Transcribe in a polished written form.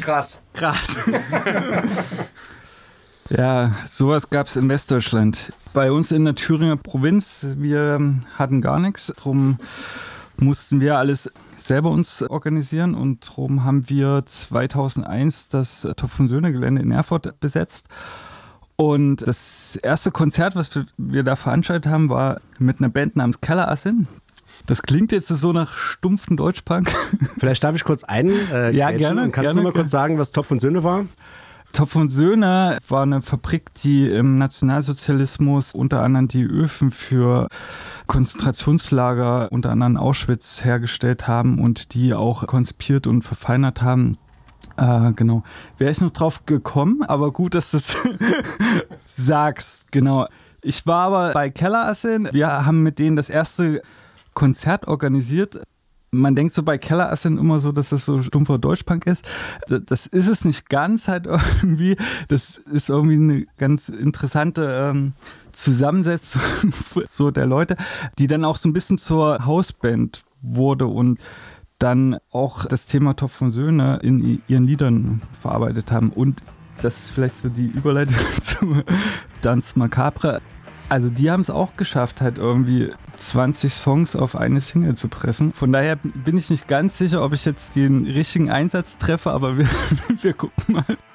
Krass. Ja, sowas gab es in Westdeutschland. Bei uns in der Thüringer Provinz, wir hatten gar nichts. Darum mussten wir alles selber uns organisieren und darum haben wir 2001 das Topf und Söhne Gelände in Erfurt besetzt. Und das erste Konzert, was wir da veranstaltet haben, war mit einer Band namens Kellerassin. Das klingt jetzt so nach stumpfen Deutschpunk. Vielleicht darf ich kurz ja, gerne. Kannst du mal kurz sagen, was Topf und Söhne war? Topf und Söhne war eine Fabrik, die im Nationalsozialismus unter anderem die Öfen für Konzentrationslager, unter anderem Auschwitz, hergestellt haben und die auch konzipiert und verfeinert haben. Genau. Wäre ich noch drauf gekommen, aber gut, dass du es sagst. Genau. Ich war aber bei Kellerassin. Wir haben mit denen das erste Konzert organisiert. Man denkt so bei Kellerassin immer so, dass das so stumpfer Deutschpunk ist. Das ist es nicht ganz halt irgendwie. Das ist irgendwie eine ganz interessante Zusammensetzung so der Leute, die dann auch so ein bisschen zur Hausband wurde und dann auch das Thema Topf und Söhne in ihren Liedern verarbeitet haben. Und das ist vielleicht so die Überleitung zu Danse Macabre. Also die haben es auch geschafft, halt irgendwie 20 Songs auf eine Single zu pressen. Von daher bin ich nicht ganz sicher, ob ich jetzt den richtigen Einsatz treffe, aber wir gucken mal.